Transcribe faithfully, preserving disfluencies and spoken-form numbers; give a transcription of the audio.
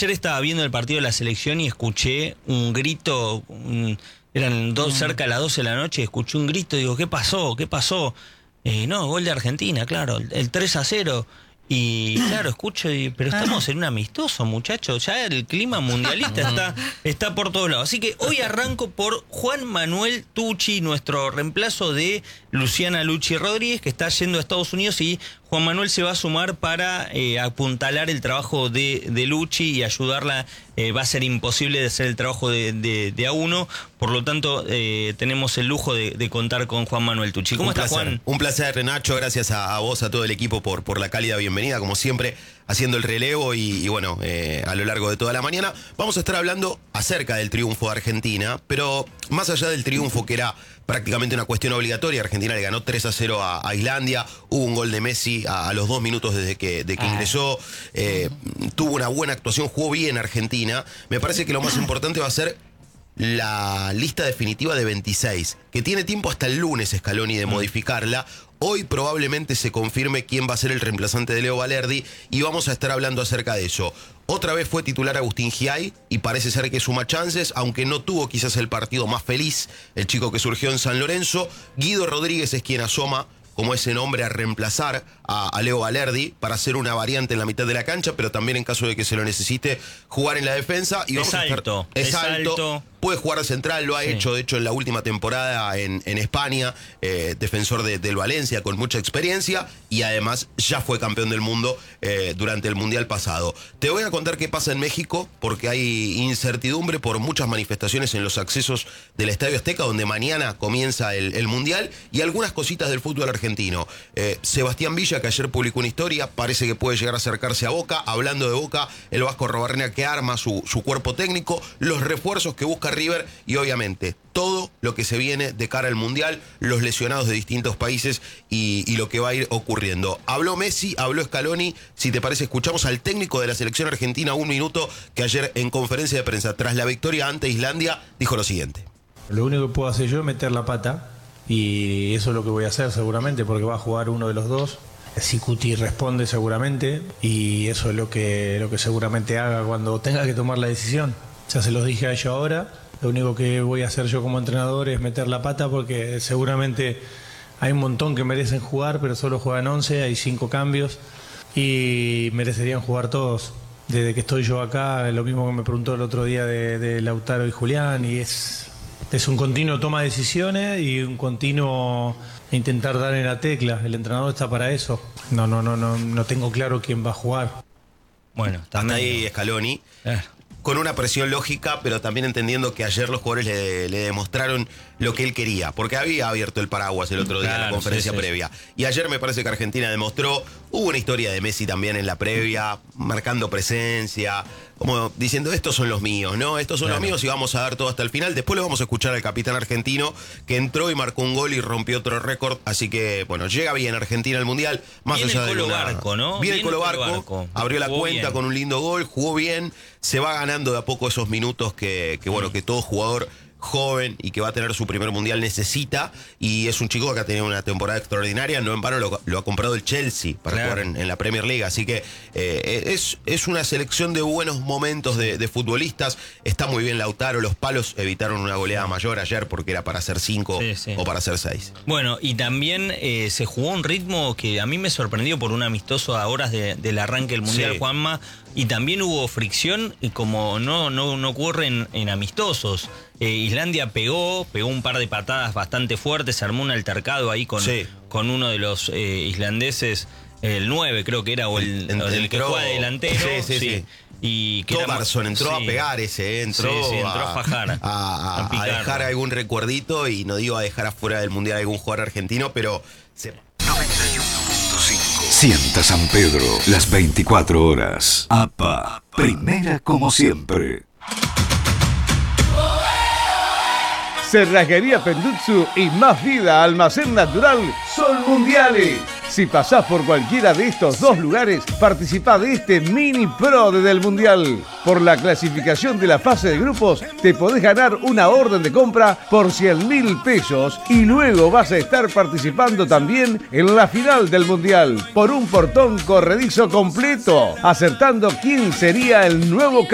ayer estaba viendo el partido de la selección y escuché un grito, un, eran dos, cerca de las doce de la noche, escuché un grito y digo, ¿qué pasó? ¿Qué pasó? Eh, no, gol de Argentina, claro, el tres a cero. Y claro, escucho, y, pero estamos en un amistoso, muchachos. Ya el clima mundialista está, está por todos lados. Así que hoy arranco por Juan Manuel Tucci, nuestro reemplazo de Luciana Luchi Rodríguez, que está yendo a Estados Unidos, y Juan Manuel se va a sumar para eh, apuntalar el trabajo de, de Luchi y ayudarla. Eh, va a ser imposible de hacer el trabajo de, de, de a uno. Por lo tanto, eh, tenemos el lujo de, de contar con Juan Manuel Tucci. ¿Cómo estás, Juan? Un placer, Nacho. Gracias a, a vos, a todo el equipo por, por la cálida bienvenida, como siempre, haciendo el relevo y, y bueno, eh, a lo largo de toda la mañana. Vamos a estar hablando acerca del triunfo de Argentina, pero más allá del triunfo, que era prácticamente una cuestión obligatoria. Argentina le ganó tres a cero a, a Islandia. Hubo un gol de Messi a, a los dos minutos desde que, de que ingresó. Eh, tuvo una buena actuación, jugó bien Argentina. Me parece que lo más importante va a ser la lista definitiva de veintiséis, que tiene tiempo hasta el lunes Scaloni de modificarla. Hoy probablemente se confirme quién va a ser el reemplazante de Leo Valerdi y vamos a estar hablando acerca de eso. Otra vez fue titular Agustín Giai y parece ser que suma chances, aunque no tuvo quizás el partido más feliz, el chico que surgió en San Lorenzo. Guido Rodríguez es quien asoma como ese nombre a reemplazar a, a Leo Valerdi para hacer una variante en la mitad de la cancha, pero también en caso de que se lo necesite, jugar en la defensa. Y vamos es alto, a estar, es, es alto. alto. Puede jugar de central, lo ha sí. hecho, de hecho, en la última temporada en, en España, eh, defensor de, del Valencia, con mucha experiencia, y además ya fue campeón del mundo eh, durante el Mundial pasado. Te voy a contar qué pasa en México, porque hay incertidumbre por muchas manifestaciones en los accesos del Estadio Azteca, donde mañana comienza el, el Mundial, y algunas cositas del fútbol argentino. Eh, Sebastián Villa, que ayer publicó una historia, parece que puede llegar a acercarse a Boca. Hablando de Boca, el Vasco Arrobarrena, que arma su, su cuerpo técnico, los refuerzos que busca River y obviamente todo lo que se viene de cara al Mundial, los lesionados de distintos países y, y lo que va a ir ocurriendo. Habló Messi, habló Scaloni. Si te parece, escuchamos al técnico de la selección argentina un minuto, que ayer en conferencia de prensa tras la victoria ante Islandia dijo lo siguiente. Lo único que puedo hacer yo es meter la pata y eso es lo que voy a hacer seguramente, porque va a jugar uno de los dos. Si Cuti responde seguramente y eso es lo que, lo que seguramente haga cuando tenga que tomar la decisión. Ya se los dije a ellos ahora. Lo único que voy a hacer yo como entrenador es meter la pata, porque seguramente hay un montón que merecen jugar, pero solo juegan once, hay cinco cambios y merecerían jugar todos. Desde que estoy yo acá, lo mismo que me preguntó el otro día de, de Lautaro y Julián, y es, es un continuo toma de decisiones y un continuo intentar dar en la tecla. El entrenador está para eso. No, no, no, no, no tengo claro quién va a jugar. Bueno, hasta ahí Scaloni. Eh. Con una presión lógica, pero también entendiendo que ayer los jugadores le, le demostraron lo que él quería, porque había abierto el paraguas el otro día claro, en la conferencia sí, sí. previa. Y ayer me parece que Argentina demostró, hubo una historia de Messi también en la previa, marcando presencia, como diciendo, estos son los míos, ¿no? Estos son claro. los míos y vamos a dar todo hasta el final. Después le vamos a escuchar al capitán argentino, que entró y marcó un gol y rompió otro récord. Así que, bueno, llega bien Argentina al Mundial, más Viene allá el de una... Barco, ¿no? Viene el Colo Barco, Barco, abrió la jugó cuenta bien. con un lindo gol, jugó bien, se va ganando de a poco esos minutos que, que bueno, que todo jugador joven y que va a tener su primer mundial necesita, y es un chico que ha tenido una temporada extraordinaria. No en vano lo, lo ha comprado el Chelsea para claro. jugar en, en la Premier League, así que eh, es, es una selección de buenos momentos de, de futbolistas. Está muy bien Lautaro, los palos evitaron una goleada mayor ayer porque era para hacer cinco sí, sí. o para hacer seis. Bueno, y también eh, se jugó un ritmo que a mí me sorprendió por un amistoso a horas de, del arranque del Mundial, sí. Juanma, y también hubo fricción como no, no, no ocurre en, en amistosos. Eh, Islandia pegó, pegó un par de patadas bastante fuertes, se armó un altercado ahí con, sí. con uno de los eh, islandeses, el nueve creo que era, o el, el, el que juega de delantero. Sí, sí, sí. sí. Y que Tomarson entró sí. a pegar ese, eh, entró, sí, sí, entró a, a fajar, a, a, a, a dejar algún recuerdito, y no digo a dejar afuera del Mundial algún jugador argentino, pero... Se... Sienta San Pedro, las veinticuatro horas. A P A, primera como siempre. Cerrajería Pendutsu y Más Vida Almacén Natural son mundiales. Si pasás por cualquiera de estos dos lugares, participá de este mini pro del Mundial. Por la clasificación de la fase de grupos, te podés ganar una orden de compra por cien mil pesos y luego vas a estar participando también en la final del Mundial por un portón corredizo completo, acertando quién sería el nuevo